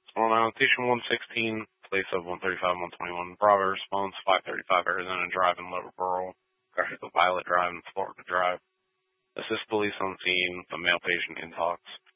On Station 116, place of 135-121, Bravo response, 535 Arizona Drive in Lower Burl, Graphical Pilot Drive and Florida Drive. Assist police on scene, the male patient in talks.